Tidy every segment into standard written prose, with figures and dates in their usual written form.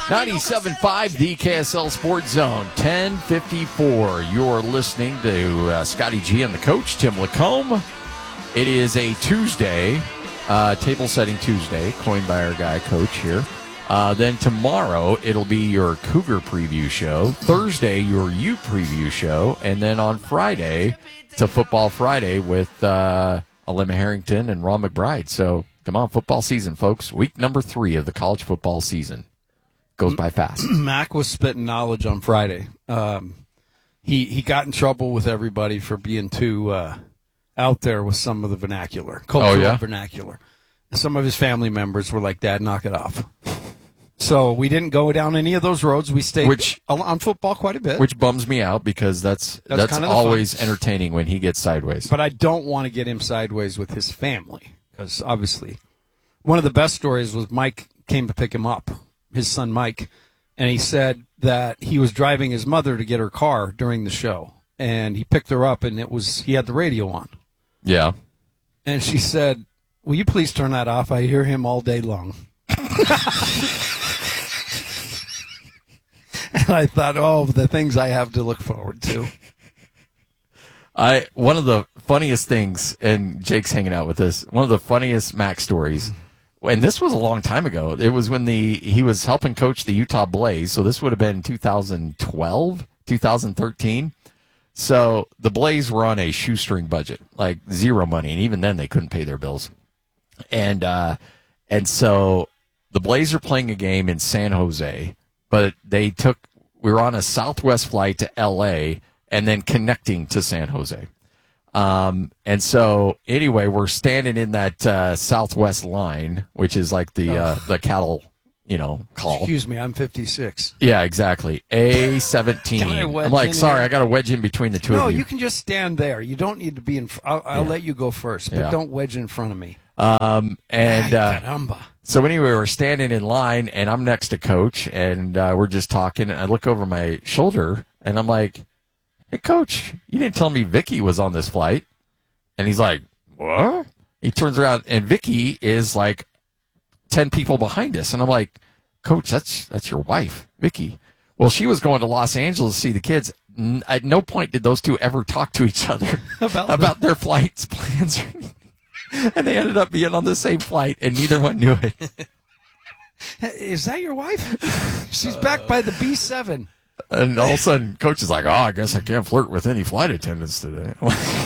97.5, the KSL Sports Zone, 10:54. You're listening to Scotty G and the coach, Tim Lacombe. It is a Tuesday, table setting Tuesday, coined by our guy, Coach here. Then tomorrow, it'll be your Cougar preview show. Thursday, your U preview show. And then on Friday, it's a Football Friday with Alema Harrington and Ron McBride. So come on, football season, folks. Week number 3 of the college football season. Goes by fast. Mac was spitting knowledge on Friday. He got in trouble with everybody for being too out there with some of the vernacular, cultural vernacular. Some of his family members were like, "Dad, knock it off." So we didn't go down any of those roads. We stayed on football quite a bit. Which bums me out because that's kind of always entertaining when he gets sideways. But I don't want to get him sideways with his family because obviously one of the best stories was Mike came to pick him up. His son Mike, and he said that he was driving his mother to get her car during the show, and he picked her up, and he had the radio on. Yeah. And she said, "Will you please turn that off? I hear him all day long." And I thought, the things I have to look forward to. One of the funniest things, and Jake's hanging out with this, one of the funniest Mac stories. And this was a long time ago. It was when he was helping coach the Utah Blaze. So this would have been 2012, 2013. So the Blaze were on a shoestring budget, like zero money. And even then they couldn't pay their bills. And so the Blaze are playing a game in San Jose, but we were on a Southwest flight to LA and then connecting to San Jose. And so anyway, we're standing in that Southwest line, which is like the cattle, call. Excuse me, I'm 56. Yeah, exactly. A17. I'm like, sorry, I got to wedge in between the two of you. No, you can just stand there. You don't need to be in. I'll let you go first, but don't wedge in front of me. So anyway, we're standing in line, and I'm next to Coach, and we're just talking. And I look over my shoulder, and I'm like, "Hey, Coach, you didn't tell me Vicky was on this flight." And he's like, "What?" He turns around, and Vicky is like 10 people behind us. And I'm like, "Coach, that's your wife, Vicky." Well, she was going to Los Angeles to see the kids. At no point did those two ever talk to each other about their flights plans. And they ended up being on the same flight, and neither one knew it. Is that your wife? She's back by the B7. And all of a sudden, Coach is like, I guess I can't flirt with any flight attendants today.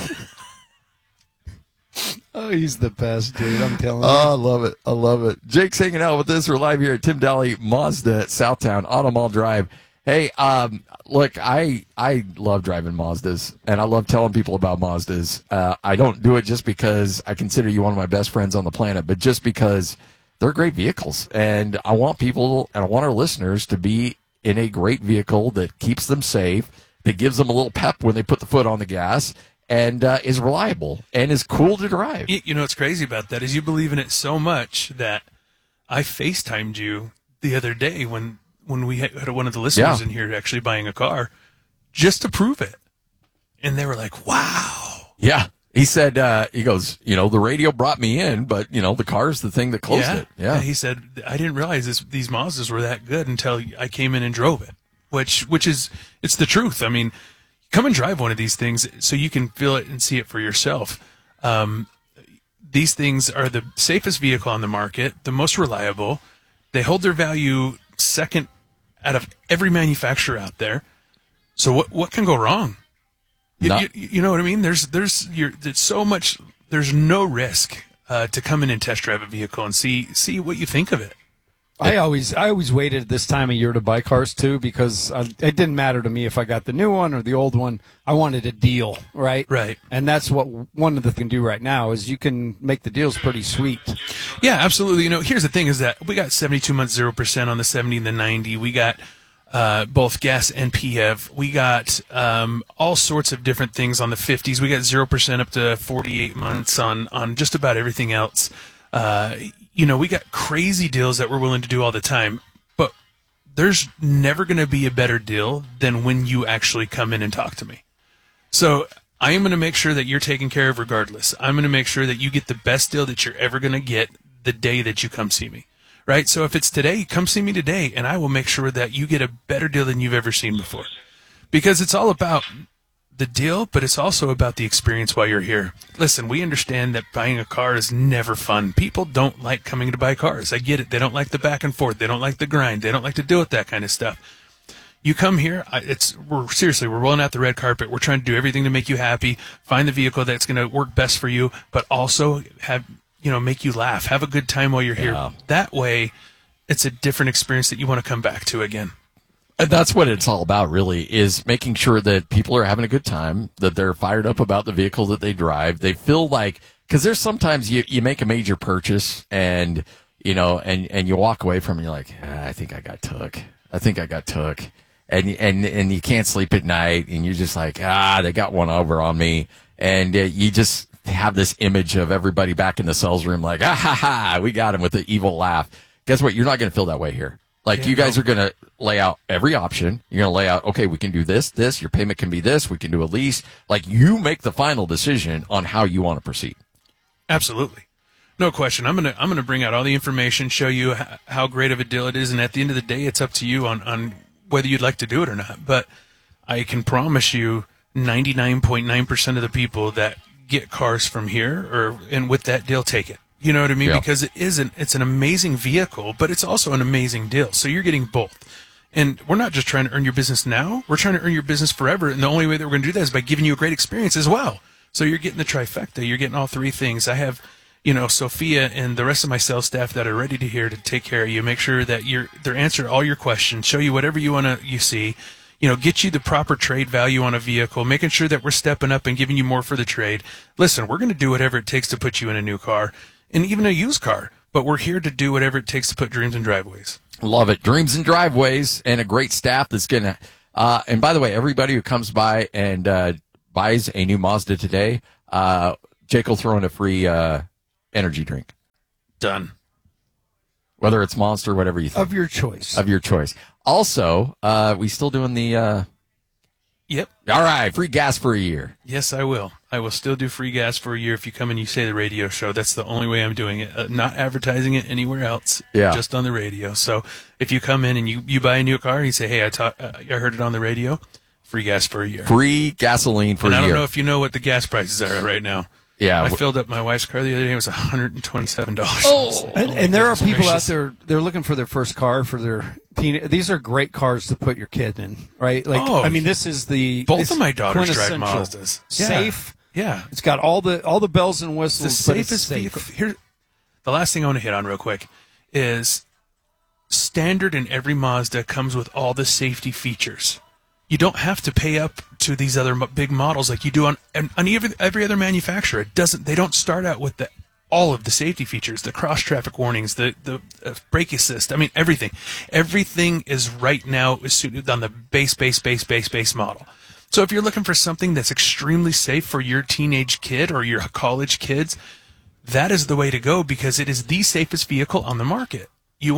He's the best, dude. I'm telling you. I love it. I love it. Jake's hanging out with us. We're live here at Tim Daly Mazda at Southtown Auto Mall Drive. Hey, look, I love driving Mazdas, and I love telling people about Mazdas. I don't do it just because I consider you one of my best friends on the planet, but just because they're great vehicles. And I want people, and I want our listeners to be in a great vehicle that keeps them safe, that gives them a little pep when they put the foot on the gas, and is reliable and is cool to drive. You know what's crazy about that is you believe in it so much that I FaceTimed you the other day when we had one of the listeners in here actually buying a car just to prove it. And they were like, wow. Yeah. He said, he goes, the radio brought me in, but, the car's the thing that closed it. Yeah. He said, I didn't realize these Mazdas were that good until I came in and drove it, which is, it's the truth. I mean, come and drive one of these things so you can feel it and see it for yourself. These things are the safest vehicle on the market, the most reliable. They hold their value second out of every manufacturer out there. So what can go wrong? You know what I mean? There's so much. There's no risk to come in and test drive a vehicle and see what you think of it. I always waited this time of year to buy cars too because it didn't matter to me if I got the new one or the old one. I wanted a deal, right? Right. And that's what one of the things you can do right now is you can make the deals pretty sweet. Yeah, absolutely. Here's the thing is that we got 72 months 0% on the 70 and the 90. We got both gas and PHEV. We got all sorts of different things on the 50s. We got 0% up to 48 months on just about everything else. We got crazy deals that we're willing to do all the time, but there's never going to be a better deal than when you actually come in and talk to me. So I am going to make sure that you're taken care of regardless. I'm going to make sure that you get the best deal that you're ever going to get the day that you come see me. right? So if it's today, come see me today, and I will make sure that you get a better deal than you've ever seen before. Because it's all about the deal, but it's also about the experience while you're here. Listen, we understand that buying a car is never fun. People don't like coming to buy cars. I get it. They don't like the back and forth. They don't like the grind. They don't like to deal with that kind of stuff. You come here, we're rolling out the red carpet. We're trying to do everything to make you happy, find the vehicle that's going to work best for you, but also make you laugh, have a good time while you're here. That way, it's a different experience that you want to come back to again. And that's what it's all about, really, is making sure that people are having a good time, that they're fired up about the vehicle that they drive. They feel like, because there's sometimes you make a major purchase and you walk away from it and you're like, I think I got took. And you can't sleep at night and you're just like, they got one over on me. And you just have this image of everybody back in the sales room like, we got him with the evil laugh. Guess what? You're not going to feel that way here. Like, you guys are going to lay out every option. You're going to lay out, okay, we can do this, your payment can be this, we can do a lease. Like, you make the final decision on how you want to proceed. Absolutely. No question. I'm going to bring out all the information, show you how great of a deal it is, and at the end of the day, it's up to you on whether you'd like to do it or not. But I can promise you 99.9% of the people that get cars from here and with that deal, take it. You know what I mean? Yeah. Because it's an amazing vehicle, but it's also an amazing deal. So you're getting both. And we're not just trying to earn your business now. We're trying to earn your business forever. And the only way that we're going to do that is by giving you a great experience as well. So you're getting the trifecta. You're getting all three things. I have, Sophia and the rest of my sales staff that are ready to take care of you. Make sure that they're answering all your questions, show you whatever you see. Get you the proper trade value on a vehicle, making sure that we're stepping up and giving you more for the trade. Listen, we're going to do whatever it takes to put you in a new car. And even a used car, but we're here to do whatever it takes to put dreams in driveways. Love it. Dreams in driveways, and a great staff that's going to, and by the way, everybody who comes by and buys a new Mazda today, Jake will throw in a free energy drink. Done. Whether it's Monster, whatever you think. Of your choice. Also, we still doing the... Yep. All right, free gas for a year. Yes, I will. I will still do free gas for a year if you come and you say the radio show. That's the only way I'm doing it. Not advertising it anywhere else. Yeah. Just on the radio. So if you come in and you buy a new car and you say, hey, I heard it on the radio, free gas for a year. Free gasoline for a year. And I don't know if you know what the gas prices are right now. Yeah. I filled up my wife's car the other day. It was $127. Oh, and there are people out there, they're looking for their first car for their teen. These are great cars to put your kid in, right? This is both of my daughters drive Mazdas. Safe. Yeah. It's got all the bells and whistles. The safest vehicle. Here, the last thing I want to hit on real quick is standard in every Mazda comes with all the safety features. You don't have to pay up to these other big models like you do on every other manufacturer. They don't start out with all of the safety features, the cross traffic warnings, the brake assist. I mean, everything. Everything is right now is suited on the base model. So if you're looking for something that's extremely safe for your teenage kid or your college kids, that is the way to go because it is the safest vehicle on the market. I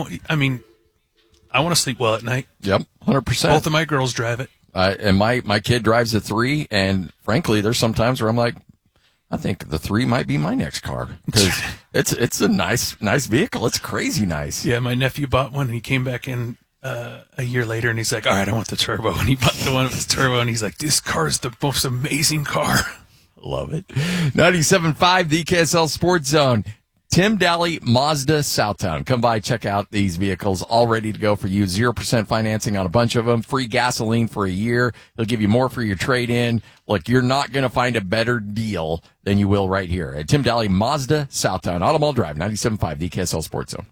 want to sleep well at night. Yep, 100%. Both of my girls drive it. And my kid drives a 3, and frankly, there's some times where I'm like, I think the 3 might be my next car because it's a nice vehicle. It's crazy nice. Yeah, my nephew bought one, and he came back in a year later, and he's like, all right, I want the turbo. And he bought the one with the turbo, and he's like, this car is the most amazing car. Love it. 97.5, the KSL Sports Zone. Tim Daly, Mazda, Southtown. Come by, check out these vehicles, all ready to go for you. 0% financing on a bunch of them. Free gasoline for a year. They'll give you more for your trade-in. Look, you're not going to find a better deal than you will right here at Tim Daly, Mazda, Southtown. Auto Mall Drive, 97.5, the KSL Sports Zone.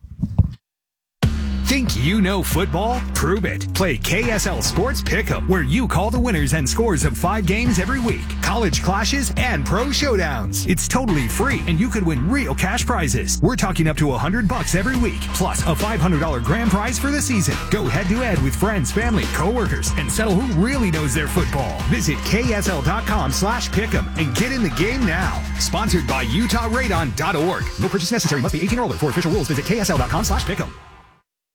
Think you know football? Prove it. Play KSL Sports Pick'em, where you call the winners and scores of 5 games every week, college clashes, and pro showdowns. It's totally free, and you could win real cash prizes. We're talking up to $100 every week, plus a $500 grand prize for the season. Go head-to-head with friends, family, coworkers, and settle who really knows their football. Visit KSL.com/pick'em and get in the game now. Sponsored by UtahRadon.org. No purchase necessary. Must be 18 or older. For official rules, visit KSL.com/pick'em.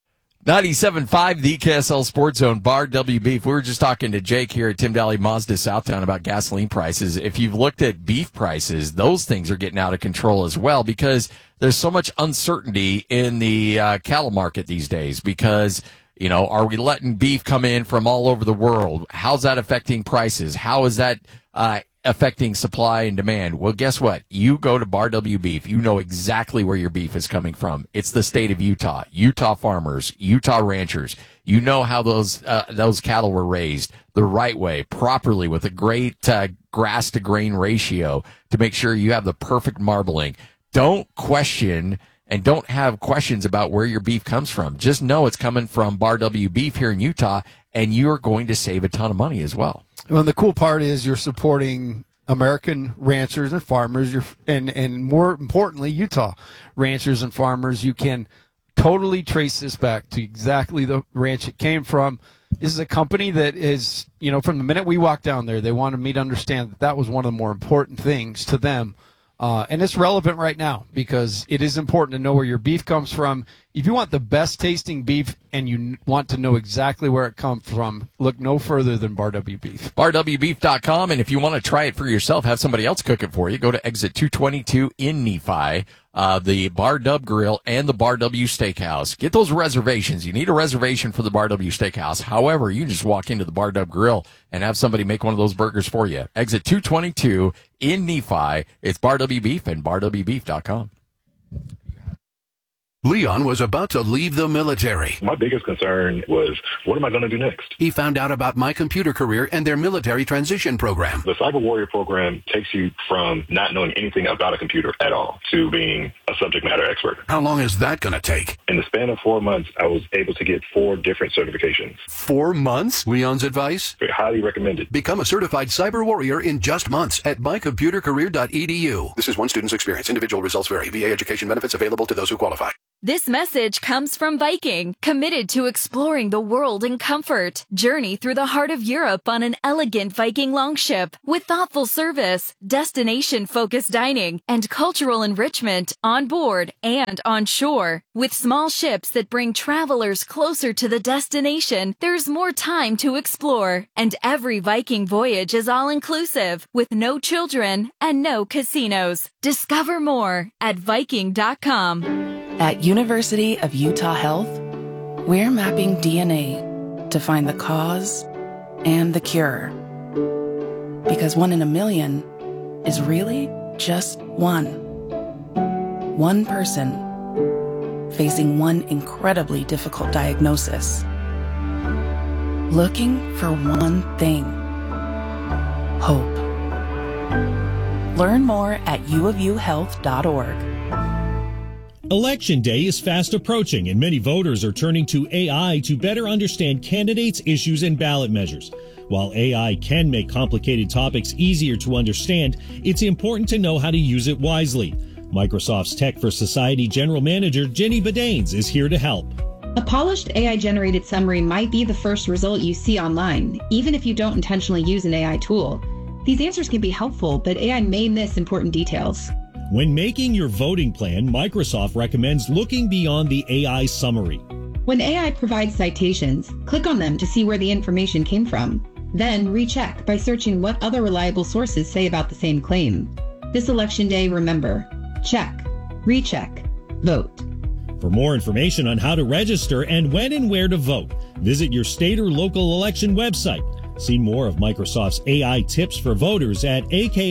97.5, the KSL Sports Zone, Bar W Beef. We were just talking to Jake here at Tim Daly Mazda Southtown about gasoline prices. If you've looked at beef prices, those things are getting out of control as well because there's so much uncertainty in the cattle market these days because, you know, are we letting beef come in from all over the world? How's that affecting prices? How is that affecting supply and demand? Well, guess what? You go to Bar W Beef. You know exactly where your beef is coming from. It's the state of Utah, Utah farmers, Utah ranchers. You know how those cattle were raised the right way, properly, with a great grass to grain ratio to make sure you have the perfect marbling. Don't question and don't have questions about where your beef comes from. Just know it's coming from Bar W Beef here in Utah, and you're going to save a ton of money as well. Well, the cool part is you're supporting American ranchers and farmers, and more importantly, Utah ranchers and farmers. You can totally trace this back to exactly the ranch it came from. This is a company that is, you know, from the minute we walked down there, they wanted me to understand that that was one of the more important things to them. And it's relevant right now because it is important to know where your beef comes from. If you want the best tasting beef and you want to know exactly where it comes from, look no further than Bar W Beef. BarWbeef.com. And if you want to try it for yourself, have somebody else cook it for you, go to exit 222 in Nephi, the Bar W Grill and the Bar W Steakhouse. Get those reservations. You need a reservation for the Bar W Steakhouse. However, you just walk into the Bar W Grill and have somebody make one of those burgers for you. Exit 222 in Nephi. It's Bar W Beef and BarWbeef.com. Leon was about to leave the military. My biggest concern was, what am I going to do next? He found out about My Computer Career and their military transition program. The Cyber Warrior program takes you from not knowing anything about a computer at all to being a subject matter expert. How long is that going to take? In the span of 4 months, I was able to get 4 different certifications. 4 months? Leon's advice? Highly recommended. Become a certified cyber warrior in just months at mycomputercareer.edu. This is one student's experience. Individual results vary. VA education benefits available to those who qualify. This message comes from Viking, committed to exploring the world in comfort. Journey through the heart of Europe on an elegant Viking longship with thoughtful service, destination-focused dining, and cultural enrichment on board and on shore. With small ships that bring travelers closer to the destination, there's more time to explore. And every Viking voyage is all-inclusive, with no children and no casinos. Discover more at Viking.com. At University of Utah Health, we're mapping DNA to find the cause and the cure. Because 1 in a million is really just one. One person facing one incredibly difficult diagnosis. Looking for one thing: hope. Learn more at uofuhealth.org. Election day is fast approaching, and many voters are turning to AI to better understand candidates, issues, and ballot measures. While AI can make complicated topics easier to understand, it's important to know how to use it wisely. Microsoft's Tech for Society General Manager Jenny Badanes is here to help. A polished AI-generated summary might be the first result you see online, even if you don't intentionally use an AI tool. These answers can be helpful, but AI may miss important details. When making your voting plan, Microsoft recommends looking beyond the AI summary. When AI provides citations, click on them to see where the information came from. Then recheck by searching what other reliable sources say about the same claim. This election day, remember, check, recheck, vote. For more information on how to register and when and where to vote, visit your state or local election website. See more of Microsoft's AI tips for voters at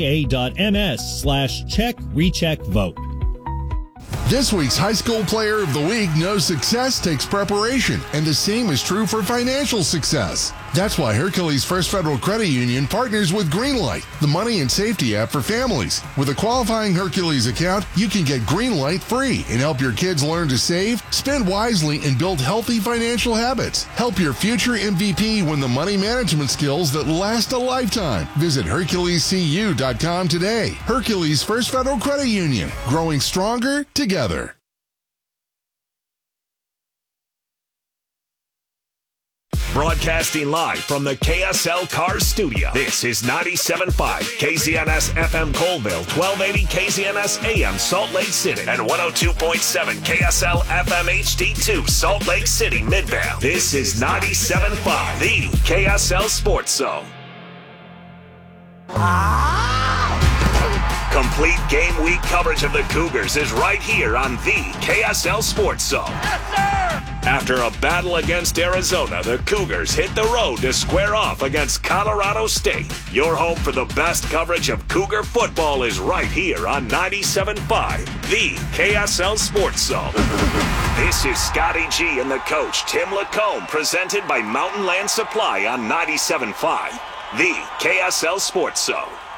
aka.ms/check-recheck-vote. This week's High School Player of the Week knows success takes preparation, and the same is true for financial success. That's why Hercules First Federal Credit Union partners with Greenlight, the money and safety app for families. With a qualifying Hercules account, you can get Greenlight free and help your kids learn to save, spend wisely, and build healthy financial habits. Help your future MVP win the money management skills that last a lifetime. Visit HerculesCU.com today. Hercules First Federal Credit Union, growing stronger together. Broadcasting live from the KSL Cars Studio. This is 97.5 KZNS FM Colville, 1280 KZNS AM Salt Lake City, and 102.7 KSL FM HD2 Salt Lake City Midvale. This is 97.5, the KSL Sports Zone. Complete game week coverage of the Cougars is right here on the KSL Sports Zone. Yes, sir! After a battle against Arizona, the Cougars hit the road to square off against Colorado State. Your home for the best coverage of Cougar football is right here on 97.5, the KSL Sports Zone. This is Scotty G and the coach, Tim Lacombe, presented by Mountain Land Supply on 97.5, the KSL Sports Zone.